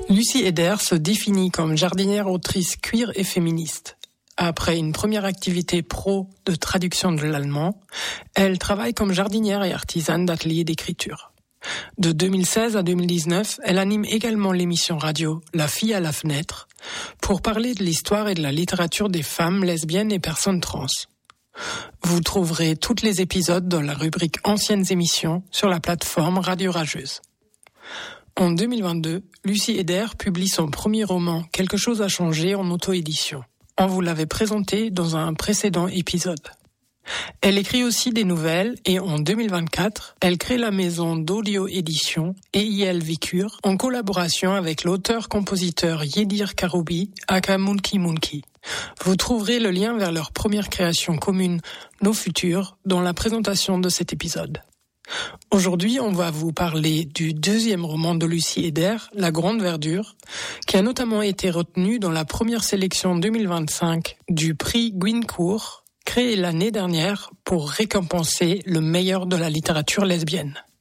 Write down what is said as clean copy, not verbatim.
Lucie Eder se définit comme jardinière, autrice queer et féministe. Après une première activité pro de traduction de l'allemand, elle travaille comme jardinière et artisane d'ateliers d'écriture. De 2016 à 2019, elle anime également l'émission radio La fille à la fenêtre pour parler de l'histoire et de la littérature des femmes lesbiennes et personnes trans. Vous trouverez tous les épisodes dans la rubrique Anciennes émissions sur la plateforme Radio Rageuse. En 2022, Lucie Eder publie son premier roman Quelque chose a changé en auto-édition. On vous l'avait présenté dans un précédent épisode. Elle écrit aussi des nouvelles et en 2024, elle crée la maison d'audio-édition EIL Vicure en collaboration avec l'auteur-compositeur Yedir Karoubi aka Monkey Monkey. Vous trouverez le lien vers leur première création commune, Nos Futurs, dans la présentation de cet épisode. Aujourd'hui, on va vous parler du deuxième roman de Lucie Eder, La Grande Verdure, qui a notamment été retenu dans la première sélection 2025 du prix Guincourt, créé l'année dernière pour récompenser le meilleur de la littérature lesbienne.